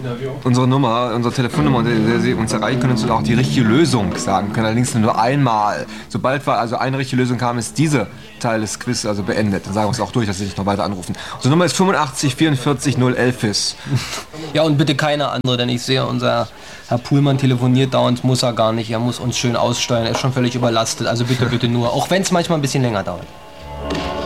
unsere Nummer, unsere Telefonnummer, unter der Sie uns erreichen können, uns auch die richtige Lösung sagen können. Allerdings nur einmal. Sobald wir also eine richtige Lösung haben, ist dieser Teil des Quiz also beendet. Dann sagen wir uns auch durch, dass Sie sich noch weiter anrufen. Unsere Nummer ist 85 44 011 ist. Ja, und bitte keine andere, denn ich sehe, unser Herr Puhlmann telefoniert dauernd, muss er gar nicht. Er muss uns schön aussteuern, er ist schon völlig überlastet. Also bitte, bitte nur, auch wenn es manchmal ein bisschen länger dauert.